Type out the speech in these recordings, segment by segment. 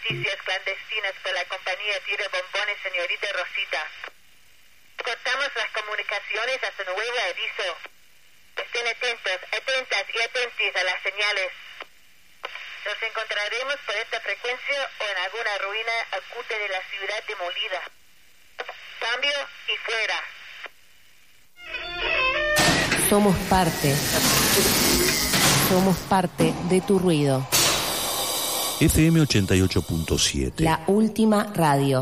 noticias clandestinas por la compañía Tire Bombones, señorita Rosita. Cortamos las comunicaciones hasta nuevo aviso. Estén atentos, atentas y atentis a las señales. Nos encontraremos por esta frecuencia o en alguna ruina oculta de la ciudad demolida. Cambio y fuera. Somos parte. Somos parte de tu ruido. FM 88.7. La última radio.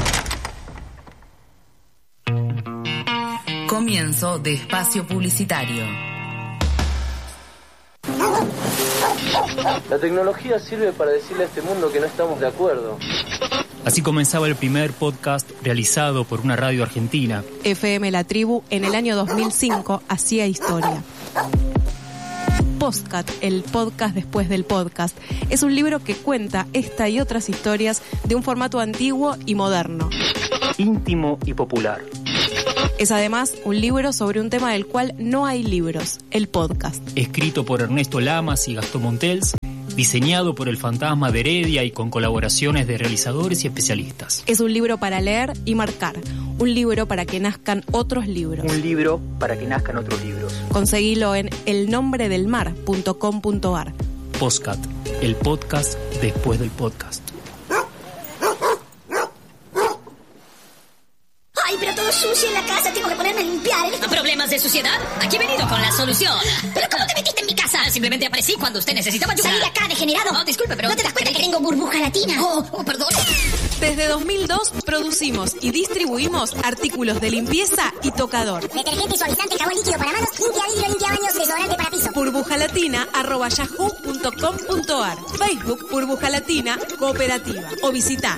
Comienzo de espacio publicitario. La tecnología sirve para decirle a este mundo que no estamos de acuerdo. Así comenzaba el primer podcast realizado por una radio argentina. FM La Tribu en el año 2005 hacía historia. Postcat, el podcast después del podcast, es un libro que cuenta esta y otras historias de un formato antiguo y moderno. Íntimo y popular. Es además un libro sobre un tema del cual no hay libros, el podcast. Escrito por Ernesto Lamas y Gastón Montels, diseñado por el Fantasma de Heredia y con colaboraciones de realizadores y especialistas. Es un libro para leer y marcar, un libro para que nazcan otros libros. Un libro para que nazcan otros libros. Conseguilo en elnombredelmar.com.ar. Postcat, el podcast después del podcast. Ay, pero todo sucio en la casa, tengo que ponerme a limpiar. ¿Problemas de suciedad? Aquí he venido con la solución. ¿Pero cómo te metiste en mi casa? Simplemente aparecí cuando usted necesitaba ayuda. Salí de acá, degenerado. No, disculpe, pero... ¿No te das cuenta que tengo burbuja latina? Oh, perdón. Desde 2002 producimos y distribuimos artículos de limpieza y tocador. Detergente, suavizante, jabón líquido para manos, limpia vidrio, limpia baños, desodorante para piso. burbujalatina@yahoo.com.ar. Facebook Burbuja Latina Cooperativa. O visita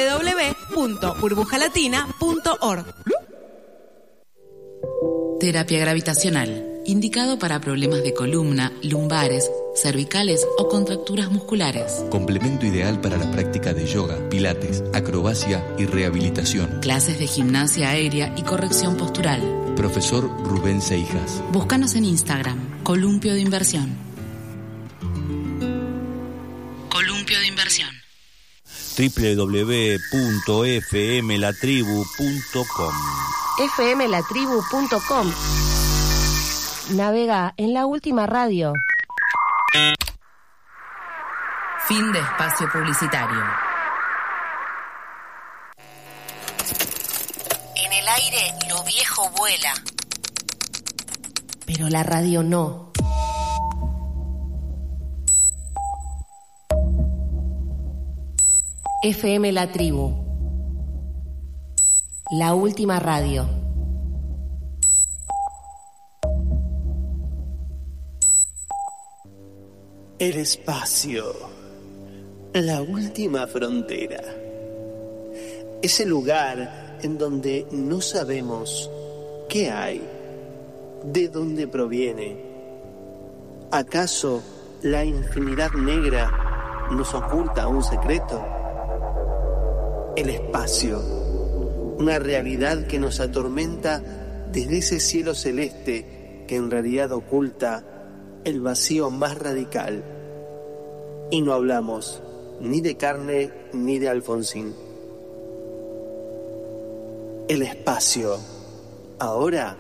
www.burbujalatina.org. Terapia gravitacional, indicado para problemas de columna, lumbares, cervicales o contracturas musculares. Complemento ideal para la práctica de yoga, pilates, acrobacia y rehabilitación. Clases de gimnasia aérea y corrección postural. Profesor Rubén Seijas. Búscanos en Instagram, Columpio de Inversión. Columpio de Inversión. www.fmlatribu.com. fmlatribu.com. Navega en la última radio. Fin de espacio publicitario. En el aire lo viejo vuela. Pero la radio no. FM La Tribu. La última radio. El espacio. La última frontera. Ese lugar en donde no sabemos qué hay, de dónde proviene. ¿Acaso la infinidad negra nos oculta un secreto? El espacio. Una realidad que nos atormenta desde ese cielo celeste que en realidad oculta el vacío más radical. Y no hablamos ni de Carne ni de Alfonsín. El espacio. Ahora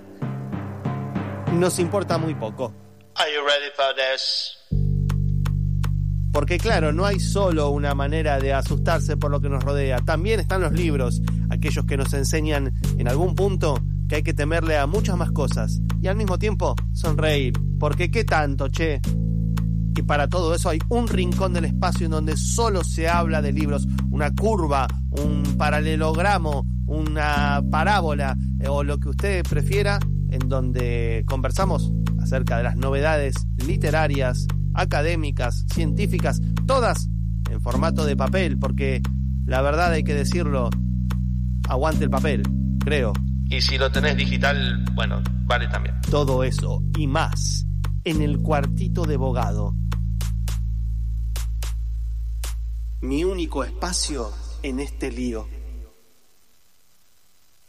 nos importa muy poco. Are you ready for this? Porque claro, no hay solo una manera de asustarse por lo que nos rodea. También están los libros, aquellos que nos enseñan en algún punto que hay que temerle a muchas más cosas. Y al mismo tiempo, sonreír. Porque ¿qué tanto, che? Y para todo eso hay un rincón del espacio en donde solo se habla de libros. Una curva, un paralelogramo, una parábola o lo que usted prefiera, en donde conversamos acerca de las novedades literarias, académicas, científicas, todas en formato de papel, porque la verdad hay que decirlo, aguante el papel, creo. Y si lo tenés digital, bueno, vale también. Todo eso y más en el cuartito de Bogado. Mi único espacio en este lío.